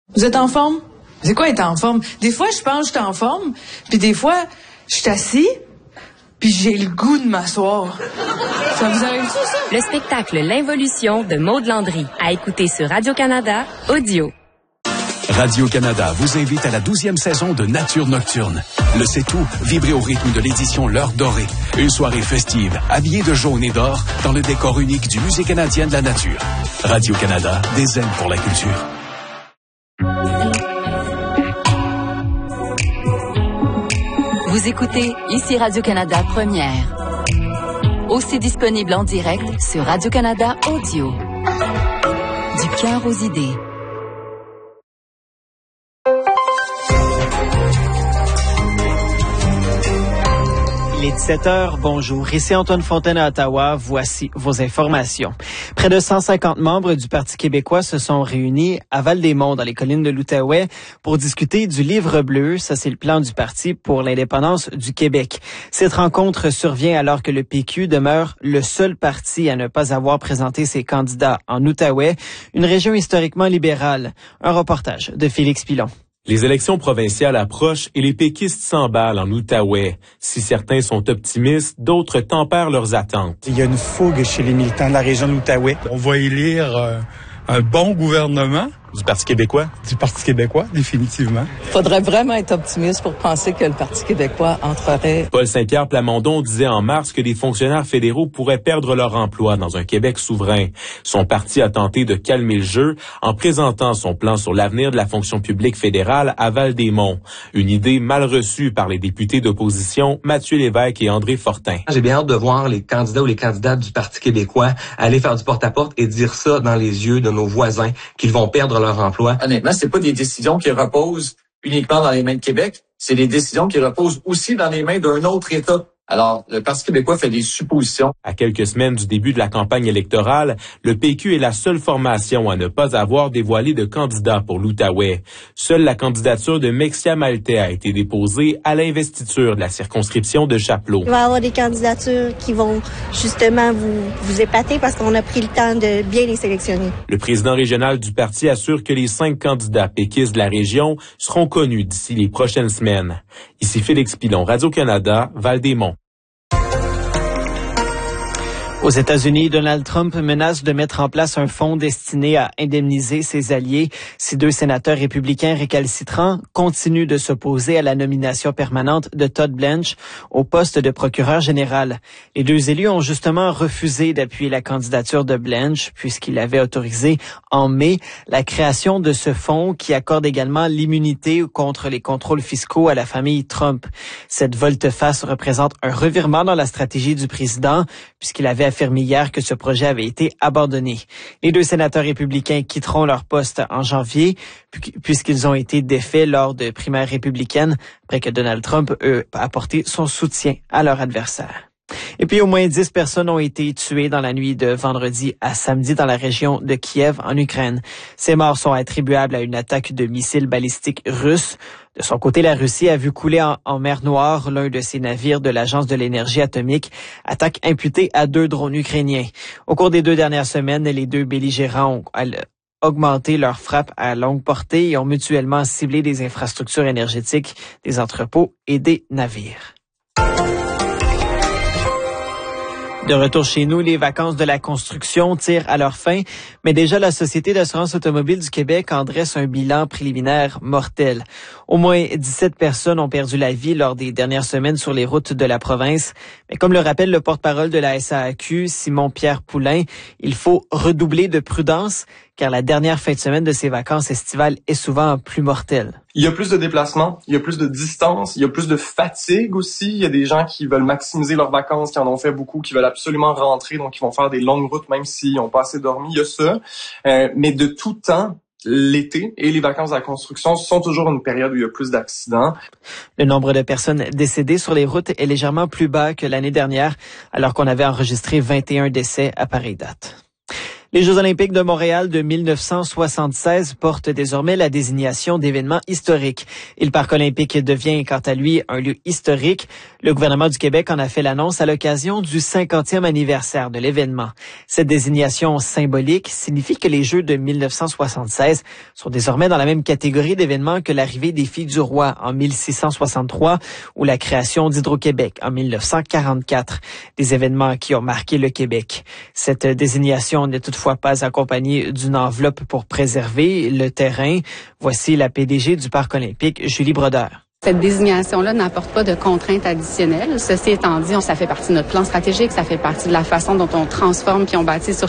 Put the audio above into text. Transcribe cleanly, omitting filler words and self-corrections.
Vous êtes en forme? C'est quoi être en forme? Des fois, je pense que je suis en forme, puis des fois, je suis assis, puis j'ai le goût de m'asseoir. Ça vous arrive-tu, ça? Le spectacle L'Involution de Maud Landry, à écouter sur Radio-Canada Audio. Radio-Canada vous invite à la 12e saison de Nature Nocturne. Le C'est-Tout, vibrez au rythme de l'édition L'Heure Dorée. Une soirée festive, habillée de jaune et d'or, dans le décor unique du Musée canadien de la nature. Radio-Canada, des ailes pour la culture. Vous écoutez ici Radio-Canada Première. Aussi disponible en direct sur Radio-Canada Audio. Du cœur aux idées. Il est 17h, bonjour. Ici Antoine Fontaine à Ottawa, voici vos informations. Près de 150 membres du Parti québécois se sont réunis à Val-des-Monts, dans les collines de l'Outaouais, pour discuter du Livre bleu. Ça, c'est le plan du Parti pour l'indépendance du Québec. Cette rencontre survient alors que le PQ demeure le seul parti à ne pas avoir présenté ses candidats en Outaouais, une région historiquement libérale. Un reportage de Félix Pilon. Les élections provinciales approchent et les péquistes s'emballent en Outaouais. Si certains sont optimistes, d'autres tempèrent leurs attentes. Il y a une fougue chez les militants de la région de l'Outaouais. On va élire un bon gouvernement. Du Parti québécois? Du Parti québécois, définitivement. Il faudrait vraiment être optimiste pour penser que le Parti québécois entrerait. Paul Saint-Pierre Plamondon disait en mars que des fonctionnaires fédéraux pourraient perdre leur emploi dans un Québec souverain. Son parti a tenté de calmer le jeu en présentant son plan sur l'avenir de la fonction publique fédérale à Val-des-Monts. Une idée mal reçue par les députés d'opposition Mathieu Lévesque et André Fortin. J'ai bien hâte de voir les candidats ou les candidates du Parti québécois aller faire du porte-à-porte et dire ça dans les yeux de nos voisins qu'ils vont perdre leur emploi. Honnêtement, c'est pas des décisions qui reposent uniquement dans les mains de Québec, c'est des décisions qui reposent aussi dans les mains d'un autre État. Alors, le Parti québécois fait des suppositions. À quelques semaines du début de la campagne électorale, le PQ est la seule formation à ne pas avoir dévoilé de candidat pour l'Outaouais. Seule la candidature de Mexia Maltais a été déposée à l'investiture de la circonscription de Chapleau. Il va y avoir des candidatures qui vont justement vous épater parce qu'on a pris le temps de bien les sélectionner. Le président régional du parti assure que les 5 candidats péquistes de la région seront connus d'ici les prochaines semaines. Ici Félix Pilon, Radio-Canada, Val-des-Monts. Aux États-Unis, Donald Trump menace de mettre en place un fonds destiné à indemniser ses alliés si 2 sénateurs républicains récalcitrants continuent de s'opposer à la nomination permanente de Todd Blanche au poste de procureur général. Les 2 élus ont justement refusé d'appuyer la candidature de Blanche puisqu'il avait autorisé en mai la création de ce fonds qui accorde également l'immunité contre les contrôles fiscaux à la famille Trump. Cette volte-face représente un revirement dans la stratégie du président puisqu'il avait affirmé hier que ce projet avait été abandonné. Les 2 sénateurs républicains quitteront leur poste en janvier puisqu'ils ont été défaits lors de primaires républicaines après que Donald Trump a apporté son soutien à leur adversaire. Et puis, au moins 10 personnes ont été tuées dans la nuit de vendredi à samedi dans la région de Kiev, en Ukraine. Ces morts sont attribuables à une attaque de missiles balistiques russes. De son côté, la Russie a vu couler en mer Noire l'un de ses navires de l'Agence de l'énergie atomique, attaque imputée à 2 drones ukrainiens. Au cours des 2 dernières semaines, les 2 belligérants ont augmenté leurs frappes à longue portée et ont mutuellement ciblé des infrastructures énergétiques, des entrepôts et des navires. De retour chez nous, les vacances de la construction tirent à leur fin, mais déjà la Société d'assurance automobile du Québec en dresse un bilan préliminaire mortel. Au moins 17 personnes ont perdu la vie lors des dernières semaines sur les routes de la province. Mais comme le rappelle le porte-parole de la SAAQ, Simon-Pierre Poulain, il faut redoubler de prudence car la dernière fin de semaine de ces vacances estivales est souvent plus mortelle. Il y a plus de déplacements, il y a plus de distance, il y a plus de fatigue aussi. Il y a des gens qui veulent maximiser leurs vacances, qui en ont fait beaucoup, qui veulent absolument rentrer, donc ils vont faire des longues routes même s'ils n'ont pas assez dormi. Il y a ça. Mais de tout temps, l'été et les vacances de la construction sont toujours une période où il y a plus d'accidents. Le nombre de personnes décédées sur les routes est légèrement plus bas que l'année dernière, alors qu'on avait enregistré 21 décès à pareille date. Les Jeux olympiques de Montréal de 1976 portent désormais la désignation d'événements historiques. Et le Parc olympique devient, quant à lui, un lieu historique. Le gouvernement du Québec en a fait l'annonce à l'occasion du 50e anniversaire de l'événement. Cette désignation symbolique signifie que les Jeux de 1976 sont désormais dans la même catégorie d'événements que l'arrivée des Filles du Roi en 1663 ou la création d'Hydro-Québec en 1944. Des événements qui ont marqué le Québec. Cette désignation n'est toutefois pas accompagnée d'une enveloppe pour préserver le terrain. Voici la PDG du Parc olympique, Julie Brodeur. Cette désignation-là n'apporte pas de contraintes additionnelles. Ceci étant dit, ça fait partie de notre plan stratégique, ça fait partie de la façon dont on transforme puis on bâtit sur